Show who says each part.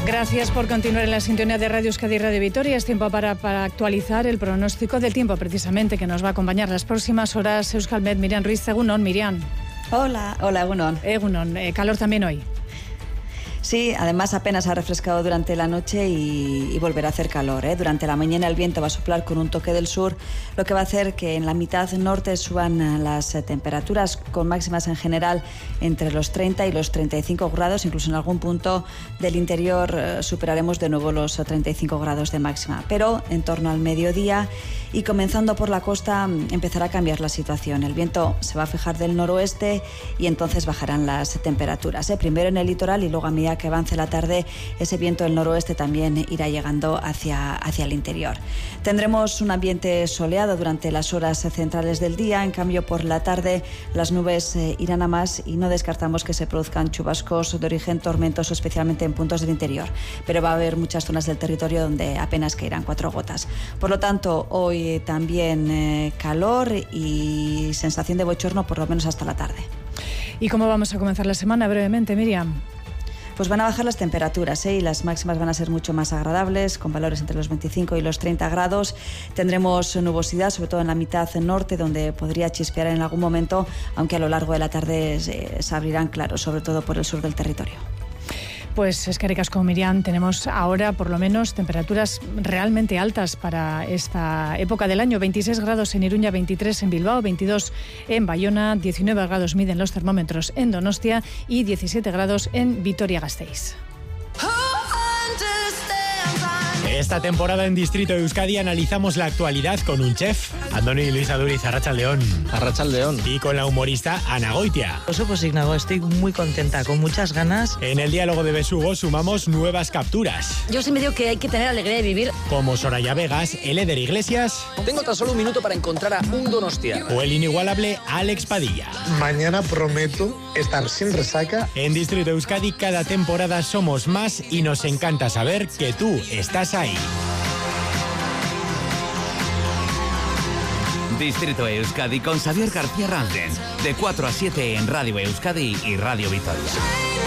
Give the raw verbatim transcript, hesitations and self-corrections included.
Speaker 1: Gracias por continuar en la sintonía de Radio Euskadi y Radio Vitoria. Es tiempo para, para actualizar el pronóstico del tiempo, precisamente, que nos va a acompañar las próximas horas. Euskalmet, Miriam Ruiz, Egunon, Miriam.
Speaker 2: Hola, hola, Egunon.
Speaker 1: Egunon, eh, calor también hoy.
Speaker 2: Sí, además apenas ha refrescado durante la noche y, y volverá a hacer calor, ¿eh? Durante la mañana el viento va a soplar con un toque del sur, lo que va a hacer que en la mitad norte suban las temperaturas, con máximas en general entre los treinta y los treinta y cinco grados, incluso en algún punto del interior eh, superaremos de nuevo los treinta y cinco grados de máxima. Pero en torno al mediodía y comenzando por la costa empezará a cambiar la situación. El viento se va a fijar del noroeste y entonces bajarán las temperaturas, ¿eh? Primero en el litoral y luego a medida que avance la tarde, ese viento del noroeste también irá llegando hacia, hacia el interior. Tendremos un ambiente soleado durante las horas centrales del día, en cambio por la tarde las nubes eh, irán a más y no descartamos que se produzcan chubascos de origen tormentoso, especialmente en puntos del interior, pero va a haber muchas zonas del territorio donde apenas caerán cuatro gotas. Por lo tanto, hoy también eh, calor y sensación de bochorno por lo menos hasta la tarde.
Speaker 1: ¿Y cómo vamos a comenzar la semana brevemente, Miriam?
Speaker 2: Pues van a bajar las temperaturas, ¿eh? Y las máximas van a ser mucho más agradables, con valores entre los veinticinco y los treinta grados. Tendremos nubosidad, sobre todo en la mitad norte, donde podría chispear en algún momento, aunque a lo largo de la tarde eh, se abrirán claros, sobre todo por el sur del territorio.
Speaker 1: Pues es que ricasco, Miriam, tenemos ahora por lo menos temperaturas realmente altas para esta época del año. veintiséis grados en Iruña, veintitrés en Bilbao, veintidós en Bayona, diecinueve grados miden los termómetros en Donostia y diecisiete grados en Vitoria-Gasteiz.
Speaker 3: Esta temporada en Distrito Euskadi analizamos la actualidad con un chef, Andoni y Luis Aduriz, Arratsaldeon.
Speaker 4: Arratsaldeon.
Speaker 3: Y con la humorista Ana Goitia.
Speaker 5: Oso pozik nago, estoy muy contenta, con muchas ganas.
Speaker 3: En el diálogo de Besugo sumamos nuevas capturas.
Speaker 6: Yo siempre digo que hay que tener alegría de vivir.
Speaker 3: Como Soraya Vegas, el Eder Iglesias.
Speaker 4: Tengo tan solo un minuto para encontrar a un donostia.
Speaker 3: O el inigualable Alex Padilla.
Speaker 7: Mañana prometo estar sin resaca.
Speaker 3: En Distrito Euskadi cada temporada somos más y nos encanta saber que tú estás ahí.
Speaker 8: Distrito Euskadi con Xavier García Ralden, de cuatro a siete en Radio Euskadi y Radio Vitoria.